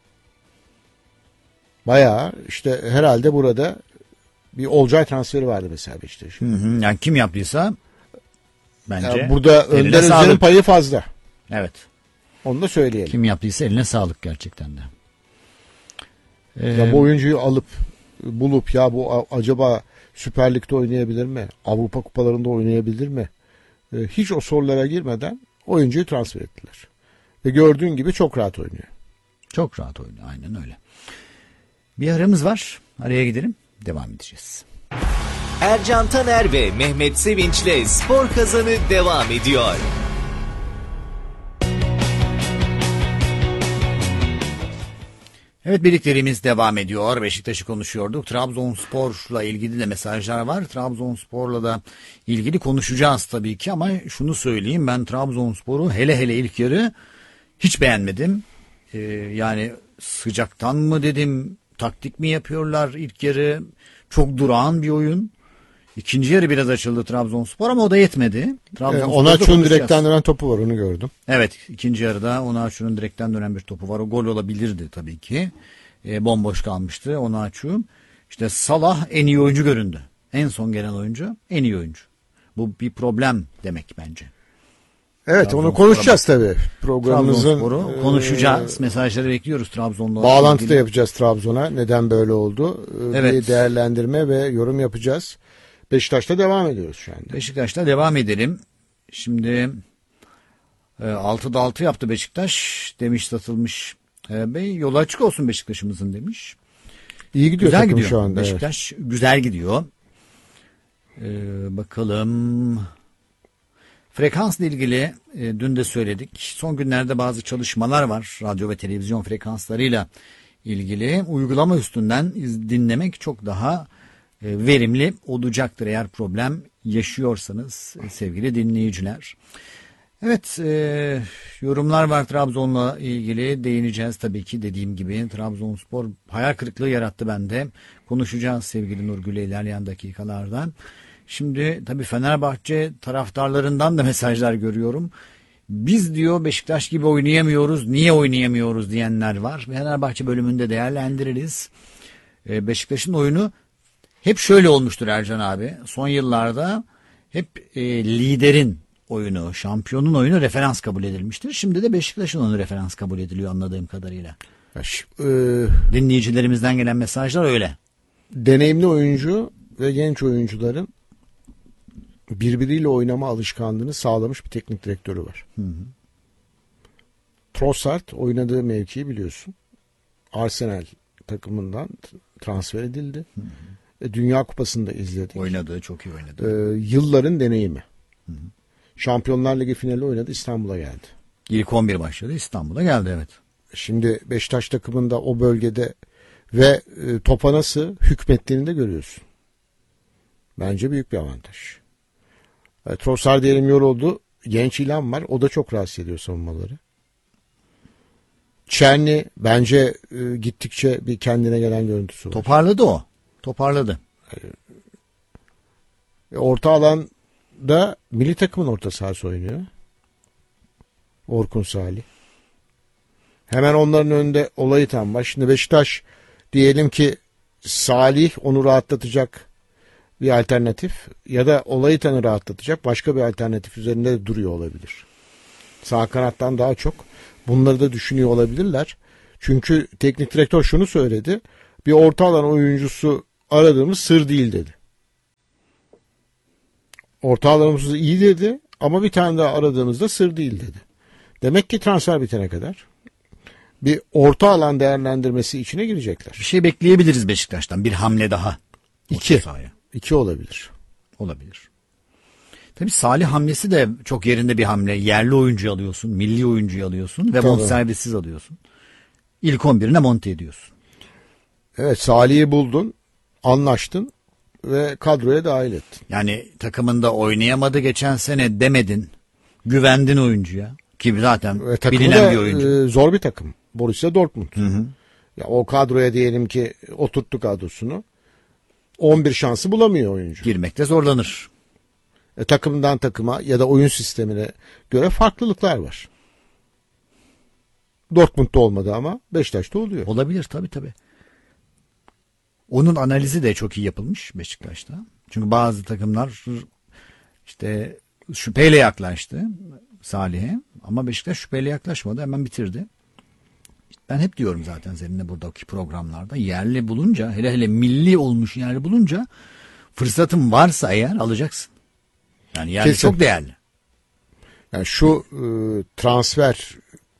[SPEAKER 6] Bayağı işte herhalde burada bir Olcay transferi vardı mesela Beşiktaş'ın.
[SPEAKER 5] Hı hı. Yani kim yaptıysa bence
[SPEAKER 6] Yani burada
[SPEAKER 5] eline
[SPEAKER 6] Önder
[SPEAKER 5] sağlık.
[SPEAKER 6] Özden'in payı fazla.
[SPEAKER 5] Evet.
[SPEAKER 6] Onu da söyleyelim.
[SPEAKER 5] Kim yaptıysa eline sağlık gerçekten de. Ee,
[SPEAKER 6] Ya bu oyuncuyu alıp bulup ya bu a- acaba Süper Lig'de oynayabilir mi? Avrupa kupalarında oynayabilir mi? E, hiç o sorulara girmeden oyuncuyu transfer ettiler. Ve gördüğün gibi çok rahat oynuyor.
[SPEAKER 5] Çok rahat oynuyor. Aynen öyle. Bir aramız var. Araya gidelim. Devam edeceğiz.
[SPEAKER 3] Ercan Taner ve Mehmet Sevinç'le Spor Kazanı devam ediyor.
[SPEAKER 5] Evet, birliklerimiz devam ediyor. Beşiktaş'ı konuşuyorduk. Trabzonspor'la ilgili de mesajlar var. Trabzonspor'la da ilgili konuşacağız tabii ki ama şunu söyleyeyim, ben Trabzonspor'u hele hele ilk yarı hiç beğenmedim. Ee, yani sıcaktan mı dedim, taktik mi yapıyorlar ilk yarı? Çok durağan bir oyun. İkinci yarı biraz açıldı Trabzonspor ama o da yetmedi.
[SPEAKER 6] E,
[SPEAKER 5] Trabzonspor'da
[SPEAKER 6] Onaçu'nun
[SPEAKER 5] konuşacağız.
[SPEAKER 6] direkten dönen topu var, onu gördüm.
[SPEAKER 5] Evet, ikinci yarıda Onaçu'nun direkten dönen bir topu var. O gol olabilirdi tabii ki. E, bomboş kalmıştı Onaçu. İşte Salah en iyi oyuncu göründü. En son gelen oyuncu en iyi oyuncu. Bu bir problem demek bence.
[SPEAKER 6] Evet,
[SPEAKER 5] Trabzonspor'a
[SPEAKER 6] onu konuşacağız tabii. Programımızın
[SPEAKER 5] Trabzonspor'u
[SPEAKER 6] e,
[SPEAKER 5] konuşacağız. Mesajları bekliyoruz Trabzon'la.
[SPEAKER 6] bağlantı da
[SPEAKER 5] ilgili.
[SPEAKER 6] yapacağız Trabzon'a. Neden böyle oldu? E,
[SPEAKER 5] Evet.
[SPEAKER 6] Bir değerlendirme ve yorum yapacağız. Beşiktaş'ta devam ediyoruz şu anda.
[SPEAKER 5] Beşiktaş'ta devam edelim. Şimdi e, altıda altı yaptı Beşiktaş. Demiş satılmış e, Bey. Yolu açık olsun Beşiktaş'ımızın demiş.
[SPEAKER 6] İyi gidiyor
[SPEAKER 5] Güzel
[SPEAKER 6] takım
[SPEAKER 5] gidiyor.
[SPEAKER 6] şu anda. Evet.
[SPEAKER 5] Beşiktaş güzel gidiyor. Ee, bakalım. Frekansla ilgili e, dün de söyledik. Son günlerde bazı çalışmalar var. Radyo ve televizyon frekanslarıyla ilgili. Uygulama üstünden iz, dinlemek çok daha e, verimli olacaktır eğer problem yaşıyorsanız e, sevgili dinleyiciler. Evet, e, yorumlar var Trabzon'la ilgili, değineceğiz tabii ki. Dediğim gibi Trabzonspor hayal kırıklığı yarattı bende. Konuşacağız sevgili Nurgül'le ilerleyen dakikalardan. Şimdi tabii Fenerbahçe taraftarlarından da mesajlar görüyorum. Biz diyor Beşiktaş gibi oynayamıyoruz, niye oynayamıyoruz diyenler var. Fenerbahçe bölümünde değerlendiririz. E, Beşiktaş'ın oyunu hep şöyle olmuştur Ercan abi. Son yıllarda hep e, liderin oyunu, şampiyonun oyunu referans kabul edilmiştir. Şimdi de Beşiktaş'ın oyunu referans kabul ediliyor anladığım kadarıyla.
[SPEAKER 6] Ya ş- e,
[SPEAKER 5] Dinleyicilerimizden gelen mesajlar öyle.
[SPEAKER 6] deneyimli oyuncu ve genç oyuncuların birbiriyle oynama alışkanlığını sağlamış bir teknik direktörü var.
[SPEAKER 5] Hı hı.
[SPEAKER 6] Trossard oynadığı mevkiyi biliyorsun. Arsenal takımından t- transfer edildi.
[SPEAKER 5] Hı hı.
[SPEAKER 6] E, Dünya Kupası'nda izledik.
[SPEAKER 5] Oynadığı çok iyi oynadı.
[SPEAKER 6] E, yılların deneyimi.
[SPEAKER 5] Hı hı.
[SPEAKER 6] Şampiyonlar Ligi finali oynadı, İstanbul'a geldi.
[SPEAKER 5] İlk on bir başladı, İstanbul'a geldi evet.
[SPEAKER 6] Şimdi Beşiktaş takımında o bölgede ve e, topa nasıl hükmettiğini de görüyorsun. Bence büyük bir avantaj. E, Trossard diyelim yoruldu. Genç İlhan var. O da çok rahatsız ediyor savunmaları. Çerni bence e, gittikçe bir kendine gelen görüntüsü var.
[SPEAKER 5] Toparladı o. Toparladı.
[SPEAKER 6] E, orta alanda milli takımın orta sahası oynuyor. Orkun Salih. Hemen onların önünde olayı tam var. Şimdi Beşiktaş diyelim ki Salih onu rahatlatacak bir alternatif ya da olayı tanı rahatlatacak başka bir alternatif üzerinde de duruyor olabilir. Sağ kanattan daha çok bunları da düşünüyor olabilirler. Çünkü teknik direktör şunu söyledi. Bir orta alan oyuncusu aradığımız sır değil dedi. Orta alanımız iyi dedi ama bir tane daha aradığımızda sır değil dedi. Demek ki transfer bitene kadar bir orta alan değerlendirmesi içine girecekler.
[SPEAKER 5] Bir şey bekleyebiliriz Beşiktaş'tan. Bir hamle daha.
[SPEAKER 6] İki.
[SPEAKER 5] Orta sahaya.
[SPEAKER 6] İki olabilir.
[SPEAKER 5] Olabilir. Tabii Salih hamlesi de çok yerinde bir hamle. Yerli oyuncu alıyorsun, milli oyuncuyu alıyorsun ve
[SPEAKER 6] Tabii.
[SPEAKER 5] bonservisiz alıyorsun. İlk on birine monte ediyorsun.
[SPEAKER 6] Evet, Salih'i buldun, anlaştın ve kadroya dahil ettin.
[SPEAKER 5] Yani takımında oynayamadı geçen sene demedin. Güvendin oyuncuya. Ki zaten
[SPEAKER 6] Ve takımı
[SPEAKER 5] bilinen
[SPEAKER 6] da
[SPEAKER 5] bir oyuncu.
[SPEAKER 6] e, zor bir takım. Borussia Dortmund.
[SPEAKER 5] Hı hı.
[SPEAKER 6] Ya o kadroya diyelim ki oturttu kadrosunu. on bir şansı bulamıyor oyuncu.
[SPEAKER 5] Girmekte zorlanır.
[SPEAKER 6] E, takımdan takıma ya da oyun sistemine göre farklılıklar var. Dortmund'da olmadı ama Beşiktaş'ta oluyor.
[SPEAKER 5] Olabilir tabii tabii. Onun analizi de çok iyi yapılmış Beşiktaş'ta. Çünkü bazı takımlar işte şüpheyle yaklaştı Salih'e. Ama Beşiktaş şüpheyle yaklaşmadı. Hemen bitirdi. Ben hep diyorum zaten seninle buradaki programlarda. Yerli bulunca, hele hele milli olmuş yerli bulunca fırsatın varsa eğer alacaksın. Yani yerli
[SPEAKER 6] Kesin.
[SPEAKER 5] çok değerli.
[SPEAKER 6] Yani şu e, transfer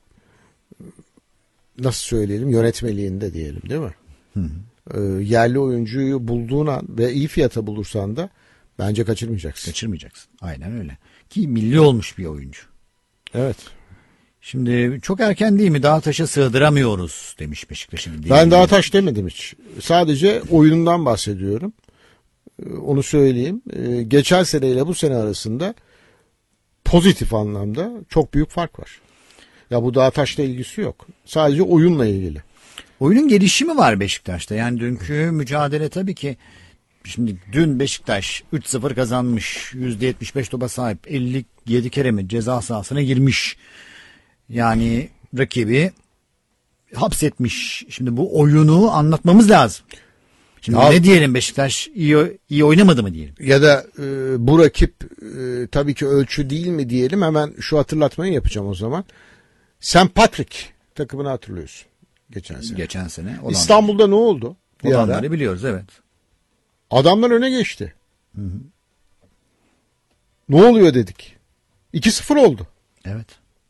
[SPEAKER 6] nasıl söyleyelim yönetmeliğinde diyelim değil mi?
[SPEAKER 5] Hı hı.
[SPEAKER 6] E, yerli oyuncuyu bulduğun an ve iyi fiyata bulursan da bence kaçırmayacaksın.
[SPEAKER 5] Kaçırmayacaksın. Aynen öyle. Ki milli olmuş bir oyuncu.
[SPEAKER 6] Evet.
[SPEAKER 5] Şimdi çok erken değil mi? Dağtaş'a sığdıramıyoruz demiş Beşiktaş'ın.
[SPEAKER 6] Ben Dağtaş demedim hiç. Sadece oyunundan bahsediyorum. Ee, Onu söyleyeyim. Ee, Geçen seneyle bu sene arasında pozitif anlamda çok büyük fark var. Ya bu Dağtaş'la ilgisi yok. Sadece oyunla ilgili.
[SPEAKER 5] Oyunun gelişimi var Beşiktaş'ta. Yani dünkü mücadele tabii ki şimdi dün Beşiktaş üç sıfır kazanmış. yüzde yetmiş beş topa sahip. elli yedi kere mi ceza sahasına girmiş. Yani rakibi hapsetmiş. Şimdi bu oyunu anlatmamız lazım. Şimdi
[SPEAKER 6] Ya,
[SPEAKER 5] ne diyelim Beşiktaş iyi, iyi oynamadı mı diyelim.
[SPEAKER 6] ya da e, bu rakip e, tabii ki ölçü değil mi diyelim. Hemen şu hatırlatmayı yapacağım o zaman. Saint Patrick takımını hatırlıyorsun. Geçen sene.
[SPEAKER 5] Geçen sene. Olanları,
[SPEAKER 6] İstanbul'da ne oldu? Bir ara.
[SPEAKER 5] olanları biliyoruz evet.
[SPEAKER 6] Adamlar öne geçti. Hı hı. Ne oluyor dedik. iki sıfır oldu.
[SPEAKER 5] Evet.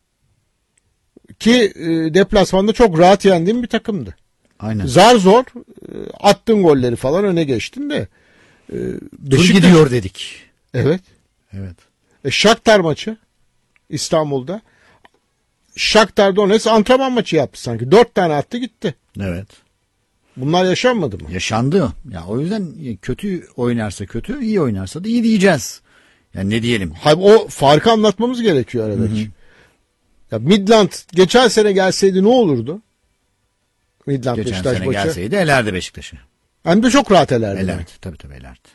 [SPEAKER 6] Ki e, deplasmanda çok rahat yendiğim bir takımdı.
[SPEAKER 5] Aynen.
[SPEAKER 6] Zar zor e, attın golleri falan öne geçtin de. E,
[SPEAKER 5] Tur gidiyor dedik.
[SPEAKER 6] Evet.
[SPEAKER 5] Evet.
[SPEAKER 6] E, Shakhtar maçı İstanbul'da. Shakhtar Donetsk antrenman maçı yaptı sanki. Dört tane attı gitti.
[SPEAKER 5] Evet.
[SPEAKER 6] Bunlar yaşanmadı mı?
[SPEAKER 5] Yaşandı. Ya o yüzden kötü oynarsa kötü, iyi oynarsa da iyi diyeceğiz. Yani ne diyelim?
[SPEAKER 6] Hayır, o farkı anlatmamız gerekiyor aradaki. Ya Midland geçen sene gelseydi ne olurdu? Midland
[SPEAKER 5] Geçen
[SPEAKER 6] Beşiktaş
[SPEAKER 5] sene
[SPEAKER 6] maçı.
[SPEAKER 5] gelseydi elerdi Beşiktaş'ı.
[SPEAKER 6] Hem de çok rahat elerdi.
[SPEAKER 5] Elerdi. Tabii tabii elerdi.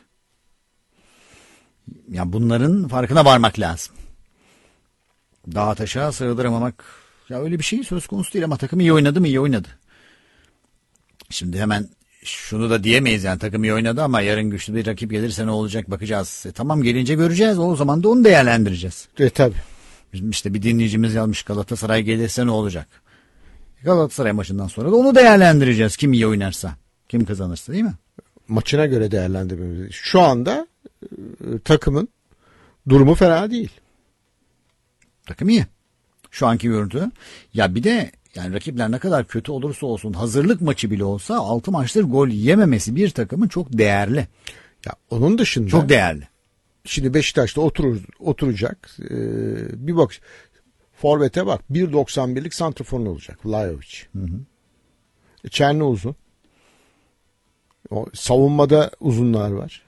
[SPEAKER 5] Ya bunların farkına varmak lazım. Dağa taşa sığdıramamak ya öyle bir şey söz konusu değil ama takım iyi oynadı mı iyi oynadı. Şimdi hemen şunu da diyemeyiz yani takım iyi oynadı ama yarın güçlü bir rakip gelirse ne olacak bakacağız. E, tamam gelince göreceğiz o zaman da onu değerlendireceğiz.
[SPEAKER 6] E tabi.
[SPEAKER 5] Bizim işte bir dinleyicimiz yazmış Galatasaray gelirse ne olacak? Galatasaray maçından sonra da onu değerlendireceğiz kim iyi oynarsa. Kim kazanırsa değil mi?
[SPEAKER 6] Maçına göre değerlendirmemiz. Şu anda e, takımın durumu fena değil.
[SPEAKER 5] Takım iyi. Şu anki görüntü. Ya bir de yani rakipler ne kadar kötü olursa olsun hazırlık maçı bile olsa altı maçtır gol yememesi bir takımın çok değerli.
[SPEAKER 6] Ya onun dışında
[SPEAKER 5] Çok değerli.
[SPEAKER 6] şimdi Beşiktaş'ta oturur, oturacak. Ee, bir bak forvete bak. bir doksan birlik santraforun olacak. Vlahovic. Hı hı. Çerni uzun. O, savunmada uzunlar var.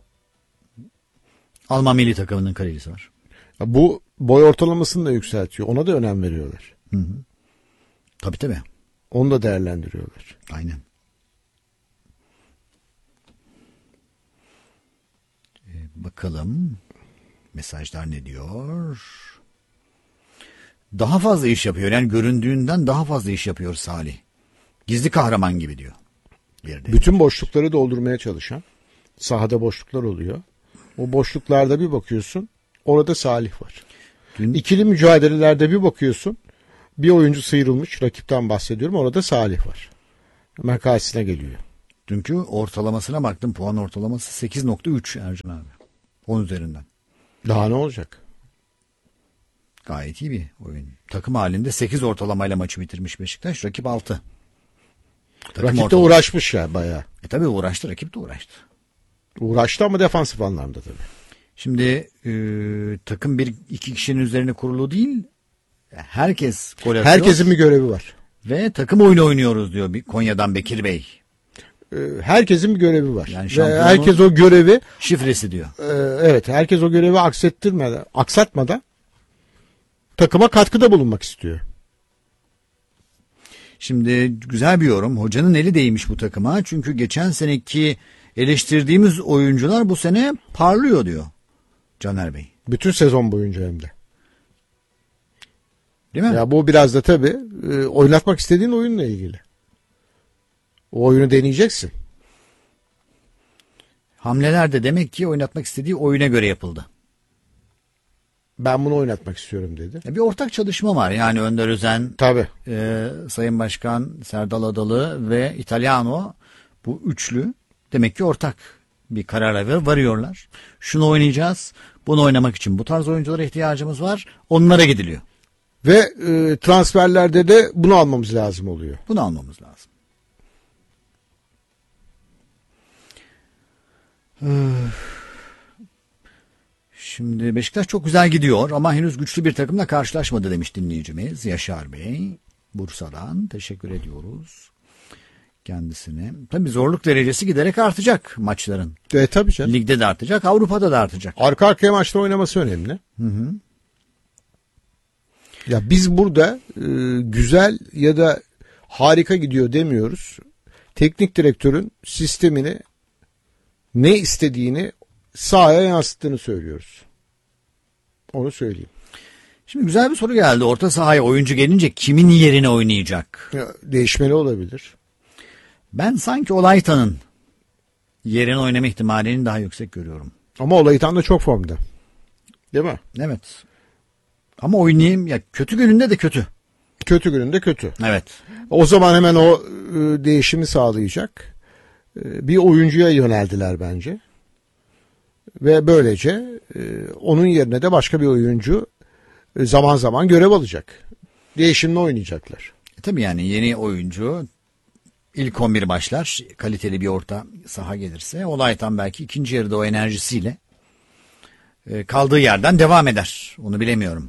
[SPEAKER 5] Alman milli takımının kalecisi var.
[SPEAKER 6] Ya bu boy ortalamasını da yükseltiyor. Ona da önem veriyorlar.
[SPEAKER 5] Hı hı. Tabii tabii.
[SPEAKER 6] Onu da değerlendiriyorlar.
[SPEAKER 5] Aynen. Ee, bakalım mesajlar ne diyor? Daha fazla iş yapıyor. Yani göründüğünden daha fazla iş yapıyor Salih. Gizli kahraman gibi diyor. Bir de.
[SPEAKER 6] Bütün boşlukları doldurmaya çalışan, Sahada boşluklar oluyor. O boşluklarda bir bakıyorsun orada Salih var.
[SPEAKER 5] Dün...
[SPEAKER 6] İkili mücadelelerde bir bakıyorsun bir oyuncu sıyrılmış, rakipten bahsediyorum, orada Salih var. Hemen karşısına geliyor.
[SPEAKER 5] Dünkü ortalamasına baktım, puan ortalaması sekiz nokta üç Ercan abi. on üzerinden.
[SPEAKER 6] Daha ne olacak?
[SPEAKER 5] Gayet iyi bir oyun. Takım halinde sekiz ortalamayla maçı bitirmiş Beşiktaş. Rakip altı. Takım
[SPEAKER 6] Rakip de
[SPEAKER 5] ortalama.
[SPEAKER 6] uğraşmış ya bayağı.
[SPEAKER 5] E tabi uğraştı, rakip de uğraştı.
[SPEAKER 6] Uğraştı ama defansif anlamda tabii.
[SPEAKER 5] Şimdi e, takım bir iki kişinin üzerine kurulu değil. Herkes gol atıyor.
[SPEAKER 6] Herkesin bir görevi var.
[SPEAKER 5] Ve takım oyunu oynuyoruz diyor bir Konya'dan Bekir Bey.
[SPEAKER 6] Ee, Herkesin bir görevi var.
[SPEAKER 5] Yani
[SPEAKER 6] Ve herkes o görevi
[SPEAKER 5] şifresi diyor.
[SPEAKER 6] e, evet herkes o görevi aksettirmeden, aksatmadan takıma katkıda bulunmak istiyor.
[SPEAKER 5] Şimdi güzel bir yorum. Hocanın eli değmiş bu takıma. Çünkü geçen seneki eleştirdiğimiz oyuncular bu sene parlıyor diyor Caner Bey.
[SPEAKER 6] Bütün sezon boyunca hem de.
[SPEAKER 5] Değil mi?
[SPEAKER 6] Ya bu biraz da tabii e, oynatmak istediğin oyunla ilgili. O oyunu deneyeceksin.
[SPEAKER 5] Hamleler de demek ki oynatmak istediği oyuna göre yapıldı.
[SPEAKER 6] Ben bunu oynatmak istiyorum dedi.
[SPEAKER 5] Bir ortak çalışma var. Yani Önder Özen,
[SPEAKER 6] Tabii.
[SPEAKER 5] e, Sayın Başkan Serdal Adalı ve İtalyano, bu üçlü demek ki ortak bir karara varıyorlar. Şunu oynayacağız. Bunu oynamak için bu tarz oyunculara ihtiyacımız var. Onlara gidiliyor.
[SPEAKER 6] Ve e, transferlerde de bunu almamız lazım oluyor.
[SPEAKER 5] Bunu almamız lazım. Şimdi Beşiktaş çok güzel gidiyor ama henüz güçlü bir takımla karşılaşmadı demiş dinleyicimiz Yaşar Bey. Bursa'dan teşekkür ediyoruz kendisine. Tabii zorluk derecesi giderek artacak maçların.
[SPEAKER 6] E tabii canım.
[SPEAKER 5] Ligde de artacak, Avrupa'da da artacak.
[SPEAKER 6] Arka arkaya maçta oynaması önemli.
[SPEAKER 5] Hı hı.
[SPEAKER 6] Ya biz burada e, güzel ya da harika gidiyor demiyoruz. Teknik direktörün sistemini ne istediğini sahaya yansıttığını söylüyoruz. Onu söyleyeyim.
[SPEAKER 5] Şimdi güzel bir soru geldi. Orta sahaya oyuncu gelince kimin yerine oynayacak?
[SPEAKER 6] Ya, değişmeli olabilir.
[SPEAKER 5] Ben sanki Olaytan'ın yerine oynama ihtimalini daha yüksek görüyorum.
[SPEAKER 6] Ama Olaytan da çok formda. Değil mi?
[SPEAKER 5] Evet. Ama oynayayım ya, kötü gününde de kötü.
[SPEAKER 6] Kötü gününde kötü.
[SPEAKER 5] Evet.
[SPEAKER 6] O zaman hemen o e, değişimi sağlayacak e, bir oyuncuya yöneldiler bence. Ve böylece e, onun yerine de başka bir oyuncu e, zaman zaman görev alacak. Değişimle oynayacaklar.
[SPEAKER 5] E tabii yani yeni oyuncu ilk on bir başlar. Kaliteli bir orta saha gelirse Olaytan belki ikinci yarıda o enerjisiyle e, kaldığı yerden devam eder. Onu bilemiyorum.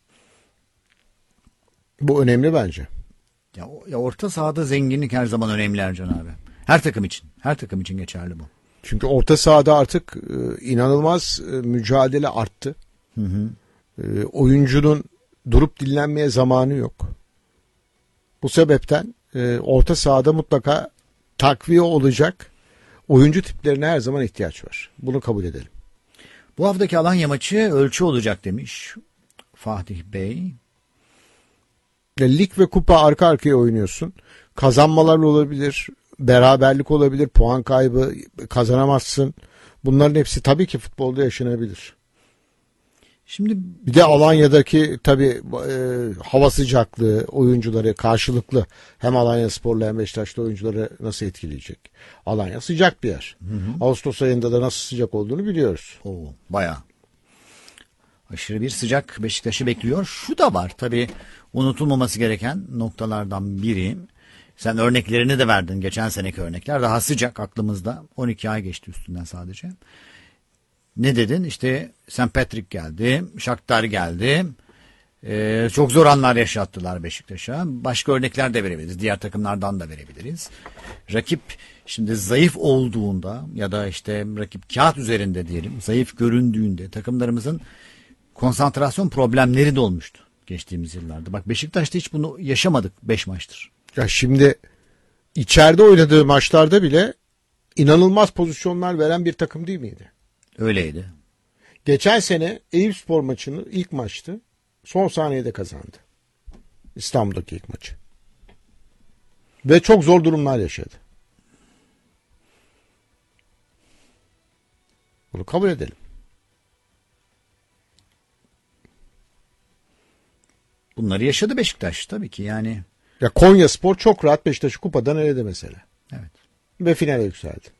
[SPEAKER 6] Bu önemli bence.
[SPEAKER 5] Ya, ya orta sahada zenginlik her zaman önemli Ercan abi. Her takım için. Her takım için geçerli bu.
[SPEAKER 6] Çünkü orta sahada artık e, inanılmaz e, mücadele arttı.
[SPEAKER 5] Hı hı.
[SPEAKER 6] E, oyuncunun durup dinlenmeye zamanı yok. Bu sebepten e, orta sahada mutlaka takviye olacak oyuncu tiplerine her zaman ihtiyaç var. Bunu kabul edelim.
[SPEAKER 5] Bu haftaki Alanya maçı ölçü olacak demiş Fatih Bey.
[SPEAKER 6] Lig ve kupa arka arkaya oynuyorsun. Kazanmalar olabilir, beraberlik olabilir, puan kaybı, kazanamazsın. Bunların hepsi tabii ki futbolda yaşanabilir.
[SPEAKER 5] Şimdi
[SPEAKER 6] bir de Alanya'daki tabii e, hava sıcaklığı oyuncuları karşılıklı hem Alanyaspor'la hem Beşiktaş'ta oyuncuları nasıl etkileyecek? Alanya sıcak bir yer. Hı hı. Ağustos ayında da nasıl sıcak olduğunu biliyoruz.
[SPEAKER 5] Oo, bayağı. Aşırı bir sıcak Beşiktaş'ı bekliyor. Şu da var tabii, unutulmaması gereken noktalardan biri. Sen örneklerini de verdin. Geçen seneki örnekler daha sıcak aklımızda. on iki ay geçti üstünden sadece. Ne dedin? İşte Saint Patrick geldi. Shakhtar geldi. Ee, çok zor anlar yaşattılar Beşiktaş'a. Başka örnekler de verebiliriz. Diğer takımlardan da verebiliriz. Rakip şimdi zayıf olduğunda ya da işte rakip kağıt üzerinde diyelim zayıf göründüğünde takımlarımızın konsantrasyon problemleri de olmuştu geçtiğimiz yıllarda. Bak Beşiktaş'ta hiç bunu yaşamadık beş maçtır.
[SPEAKER 6] Ya şimdi içeride oynadığı maçlarda bile inanılmaz pozisyonlar veren bir takım değil miydi?
[SPEAKER 5] Öyleydi.
[SPEAKER 6] Geçen sene Eyüpspor maçını ilk maçtı. Son saniyede kazandı. İstanbul'daki ilk maçı. Ve çok zor durumlar yaşadı. Bunu kabul edelim.
[SPEAKER 5] Bunları yaşadı Beşiktaş tabii ki yani.
[SPEAKER 6] Ya Konyaspor çok rahat Beşiktaş'ı kupadan eledi mesela.
[SPEAKER 5] Evet.
[SPEAKER 6] Ve finale yükseldi.